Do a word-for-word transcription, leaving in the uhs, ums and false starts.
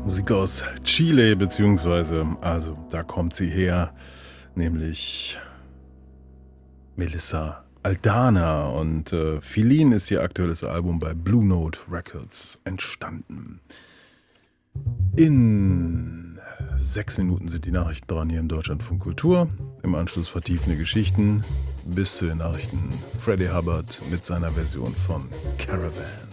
Musik aus Chile, beziehungsweise, also da kommt sie her, nämlich Melissa Aldana und äh, Feeling ist ihr aktuelles Album bei Blue Note Records entstanden. In sechs Minuten sind die Nachrichten dran hier im Deutschlandfunk Kultur. Im Anschluss vertiefende Geschichten bis zu den Nachrichten Freddie Hubbard mit seiner Version von Caravan.